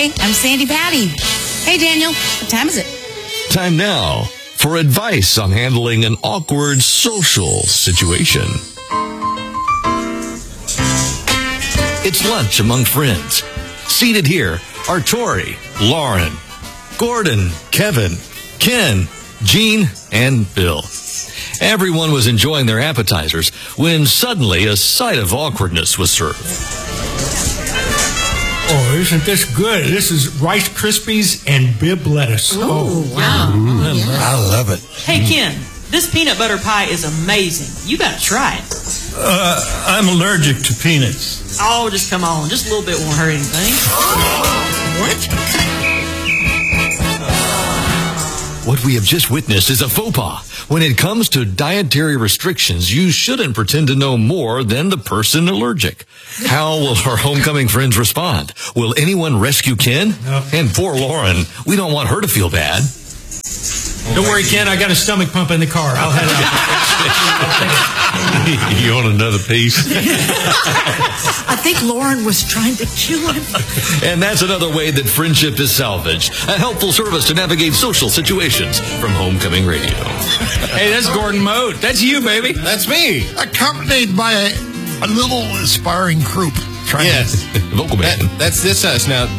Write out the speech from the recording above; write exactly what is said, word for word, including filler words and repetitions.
Hey, I'm Sandy Patty. Hey, Daniel, what time is it? Time now for advice on handling an awkward social situation. It's lunch among friends. Seated here are Tori, Lauren, Gordon, Kevin, Ken, Gene, and Bill. Everyone was enjoying their appetizers when suddenly a sight of awkwardness was served. Oh, isn't this good? This is Rice Krispies and Bib lettuce. Ooh, oh, wow. Mm, Yeah. I love it. Hey, Ken, this peanut butter pie is amazing. You gotta try it. Uh, I'm allergic to peanuts. Oh, just come on. Just a little bit won't hurt anything. What? What we have just witnessed is a faux pas. When it comes to dietary restrictions, you shouldn't pretend to know more than the person allergic. How will our homecoming friends respond? Will anyone rescue Ken? No. And poor Lauren, we don't want her to feel bad. Don't worry, Ken. I got a stomach pump in the car. I'll head out. You want another piece? I think Lauren was trying to kill him. And that's another way that friendship is salvaged. A helpful service to navigate social situations from Homecoming Radio. Hey, that's Gordon Mote. That's you, baby. That's me. Accompanied by a, a little aspiring group. Trying Yes. Vocal band. That, that's this us now.